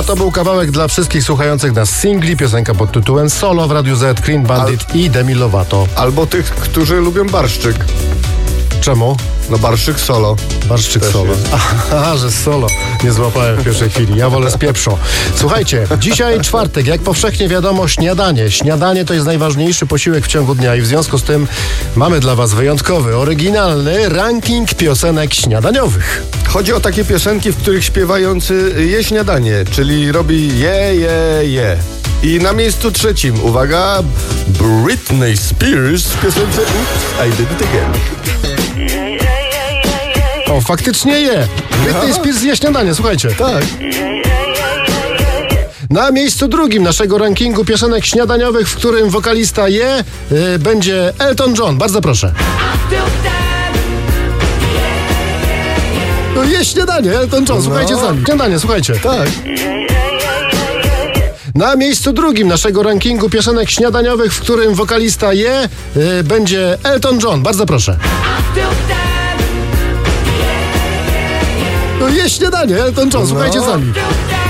To był kawałek dla wszystkich słuchających nas singli, piosenka pod tytułem Solo w Radiu Z, Clean Bandit i Demi Lovato. Albo tych, którzy lubią barszczyk. Czemu? No barszczyk solo. Barszczyk Też solo. jest. Aha, że solo. Nie złapałem w pierwszej chwili. Ja wolę z pieprzą. Słuchajcie, dzisiaj czwartek, jak powszechnie wiadomo, śniadanie. Śniadanie to jest najważniejszy posiłek w ciągu dnia i w związku z tym mamy dla was wyjątkowy, oryginalny ranking piosenek śniadaniowych. Chodzi o takie piosenki, w których śpiewający je śniadanie, czyli robi je. I na miejscu trzecim, uwaga, Britney Spears w piosence Oops, I Did It Again. O, faktycznie je. Britney Spears je śniadanie, słuchajcie. Tak. Na miejscu drugim naszego rankingu piosenek śniadaniowych, w którym wokalista je, będzie Elton John. Bardzo proszę. No je śniadanie, Elton John, słuchajcie sami. Śniadanie, słuchajcie. Tak. Na miejscu drugim naszego rankingu piosenek śniadaniowych, w którym wokalista je, będzie Elton John. Bardzo proszę. No je śniadanie, Elton John, słuchajcie sami.